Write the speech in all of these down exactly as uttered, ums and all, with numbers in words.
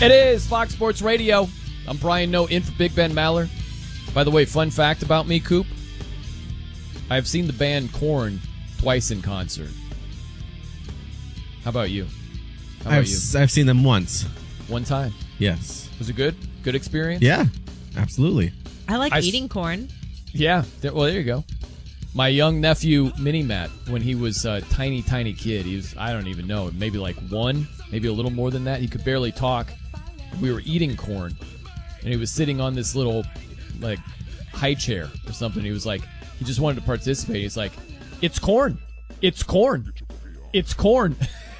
It is Fox Sports Radio. I'm Brian Noe in for Big Ben Maller. By the way, fun fact about me, Coop. I've seen the band Korn twice in concert. How about you? How about I've, you? I've seen them once. One time. Yes. Was it good? Good experience? Yeah, absolutely. I like I eating corn. Yeah. There, well, there you go. My young nephew, Mini Matt, when he was a tiny, tiny kid, he was, I don't even know, maybe like one, maybe a little more than that. He could barely talk. We were eating corn, and he was sitting on this little, like, high chair or something. He was like, he just wanted to participate. He's like, it's corn. It's corn. It's corn.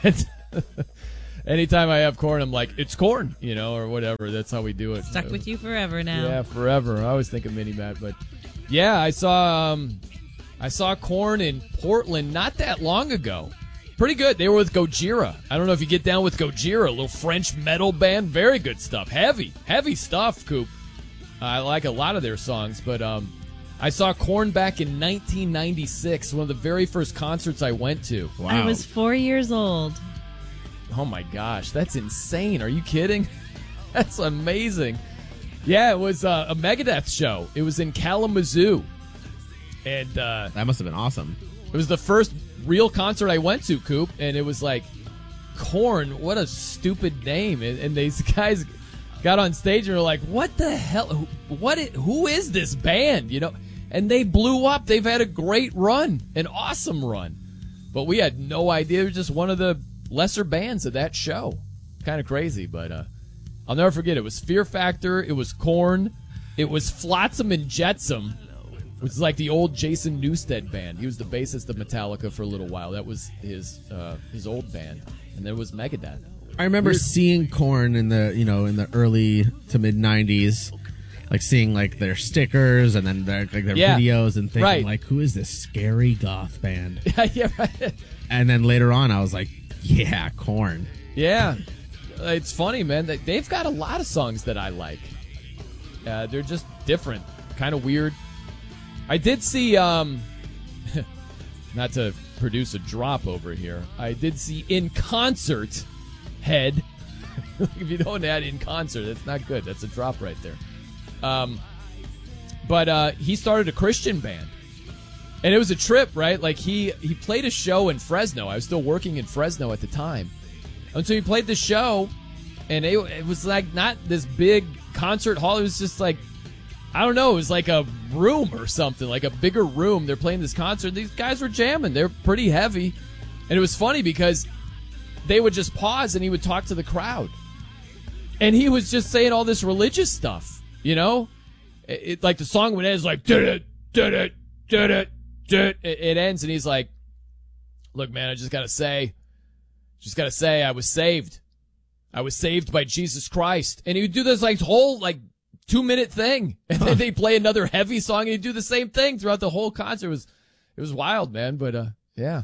Anytime I have corn, I'm like, it's corn, you know, or whatever. That's how we do it. Stuck with you forever now. Yeah, forever. I always think of Mini Matt, but yeah, I saw um, I saw Korn in Portland not that long ago. Pretty good. They were with Gojira. I don't know if you get down with Gojira, a little French metal band. Very good stuff. Heavy, heavy stuff, Coop. I like a lot of their songs, but um, I saw Korn back in nineteen ninety-six, one of the very first concerts I went to. Wow. I was four years old. Oh, my gosh. That's insane. Are you kidding? That's amazing. Yeah, it was uh, a Megadeth show. It was in Kalamazoo. And uh, That must have been awesome. it was the first real concert I went to, Coop, and it was like, Korn, what a stupid name. And, and these guys got on stage and were like, what the hell? Who, what? Is, who is this band? You know? And they blew up. They've had a great run, an awesome run. But we had no idea. It was just one of the lesser bands of that show. Kind of crazy, but uh, I'll never forget. It was Fear Factor. It was Korn. It was Flotsam and Jetsam, which is like the old Jason Newsted band. He was the bassist of Metallica for a little while. That was his uh, his old band. And there was Megadeth. I remember Weird. seeing Korn in the you know in the early to mid nineties, like seeing like their stickers and then their like their Yeah, videos and thinking right. like, who is this scary goth band? yeah, right. And then later on, I was like, yeah, Korn. Yeah. It's funny, man. That they've got a lot of songs that I like. Uh, they're just different, kind of weird. I did see, um, not to produce a drop over here, I did see In Concert Head. If you don't add In Concert, that's not good. That's a drop right there. Um, but uh, he started a Christian band. And it was a trip, right? Like, he, he played a show in Fresno. I was still working in Fresno at the time. And so he played the show, and it, it was like not this big concert hall. It was just like, I don't know, it was like a room or something, like a bigger room. They're playing this concert. These guys were jamming. They're pretty heavy. And it was funny because they would just pause, and he would talk to the crowd. And he was just saying all this religious stuff, you know? It, it, like the song would end, it's like, did it, did it, did it. It, it ends, and he's like, look, man, I just got to say, just got to say, I was saved. I was saved by Jesus Christ. And he would do this like whole like two minute thing. And then they play another heavy song, and he'd do the same thing throughout the whole concert. It was, it was wild, man. But, uh, yeah,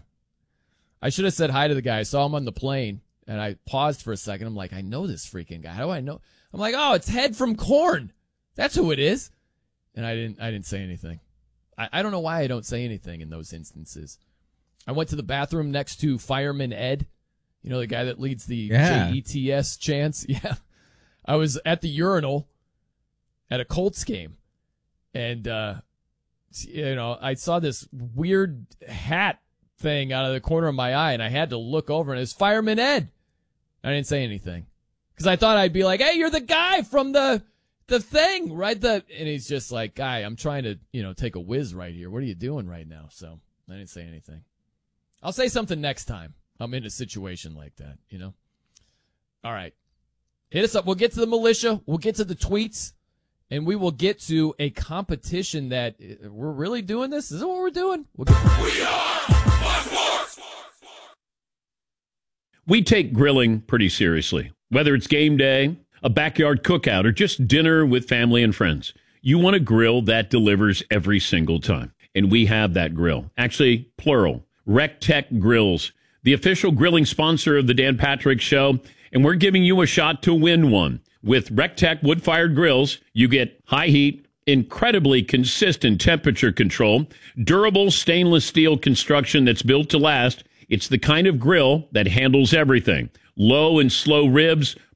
I should have said hi to the guy. I saw him on the plane, and I paused for a second. I'm like, I know this freaking guy. How do I know? I'm like, oh, it's Head from Korn. That's who it is. And I didn't, I didn't say anything. I don't know why I don't say anything in those instances. I went to the bathroom next to Fireman Ed, you know, the guy that leads the Yeah. J E T S chants. Yeah. I was at the urinal at a Colts game, and, uh, you know, I saw this weird hat thing out of the corner of my eye, and I had to look over, and it was Fireman Ed. I didn't say anything because I thought I'd be like, hey, you're the guy from the the thing, right? The and he's just like, guy, I'm trying to, you know, take a whiz right here. What are you doing right now? So I didn't say anything. I'll say something next time I'm in a situation like that, you know? All right. Hit us up. We'll get to the militia. We'll get to the tweets. And we will get to a competition that uh, we're really doing this. Is that what we're doing? We'll get to- We are Fox Sports. We take grilling pretty seriously. Whether it's game day, a backyard cookout, or just dinner with family and friends, you want a grill that delivers every single time. And we have that grill. Actually, plural. RecTech Grills, the official grilling sponsor of the Dan Patrick Show. And we're giving you a shot to win one. With RecTech wood-fired grills, you get high heat, incredibly consistent temperature control, durable stainless steel construction that's built to last. It's the kind of grill that handles everything. Low and slow ribs,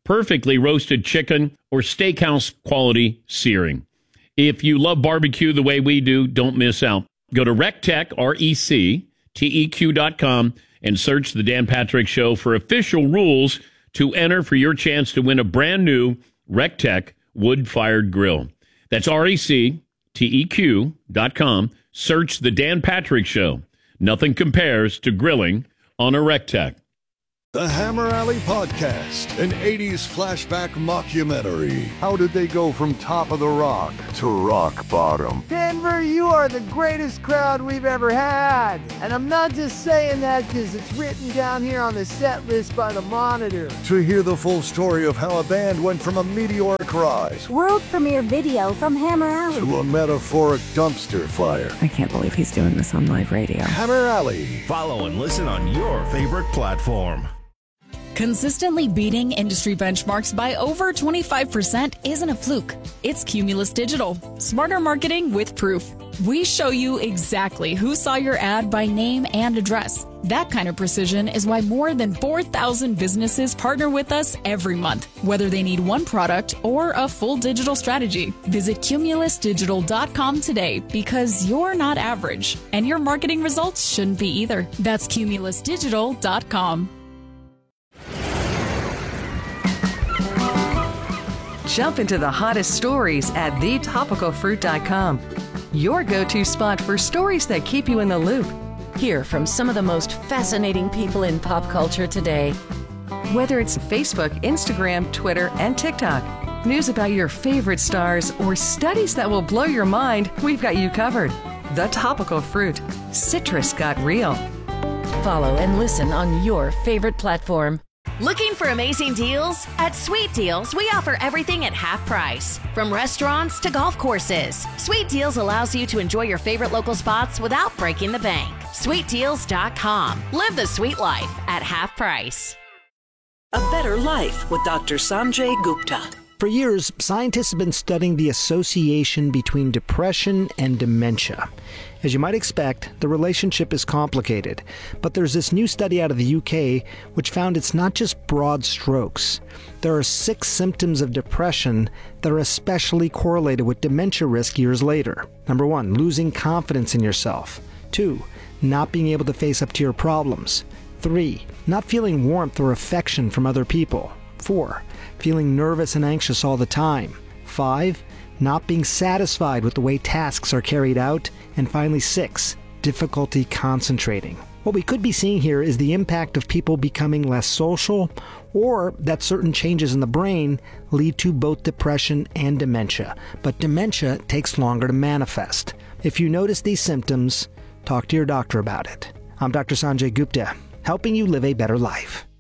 perfectly roasted chicken, or steakhouse quality searing. If you love barbecue the way we do, don't miss out. Go to RecTech, R E C T E Q dot com, and search The Dan Patrick Show for official rules to enter for your chance to win a brand new RecTech wood-fired grill. That's R E C T E Q dot com. Search The Dan Patrick Show. Nothing compares to grilling on a RecTech. The Hammer Alley Podcast, an eighties flashback mockumentary. How did they go from top of the rock to rock bottom? Denver, you are the greatest crowd we've ever had. And I'm not just saying that because it's written down here on the set list by the Monitor. To hear the full story of how a band went from a meteoric rise, world premiere video from Hammer Alley, to a metaphoric dumpster fire. I can't believe he's doing this on live radio. Hammer Alley. Follow and listen on your favorite platform. Consistently beating industry benchmarks by over twenty-five percent isn't a fluke. It's Cumulus Digital. Smarter marketing with proof. We show you exactly who saw your ad by name and address. That kind of precision is why more than four thousand businesses partner with us every month, whether they need one product or a full digital strategy. Visit Cumulus Digital dot com today because you're not average, and your marketing results shouldn't be either. That's Cumulus Digital dot com. Jump into the hottest stories at the topical fruit dot com. Your go-to spot for stories that keep you in the loop. Hear from some of the most fascinating people in pop culture today. Whether it's Facebook, Instagram, Twitter, and TikTok, news about your favorite stars, or studies that will blow your mind, we've got you covered. The Topical Fruit. Citrus got real. Follow and listen on your favorite platform. Looking for amazing deals? At Sweet Deals, we offer everything at half price. From restaurants to golf courses, Sweet Deals allows you to enjoy your favorite local spots without breaking the bank. Sweet Deals dot com. Live the sweet life at half price. A Better Life with Doctor Sanjay Gupta. For years, scientists have been studying the association between depression and dementia. As you might expect, the relationship is complicated, but there's this new study out of the U K which found it's not just broad strokes. There are six symptoms of depression that are especially correlated with dementia risk years later. Number one, losing confidence in yourself. Two, not being able to face up to your problems. Three, not feeling warmth or affection from other people. Four, feeling nervous and anxious all the time. Five, not being satisfied with the way tasks are carried out. And finally, six, difficulty concentrating. What we could be seeing here is the impact of people becoming less social, or that certain changes in the brain lead to both depression and dementia. But dementia takes longer to manifest. If you notice these symptoms, talk to your doctor about it. I'm Doctor Sanjay Gupta, helping you live a better life.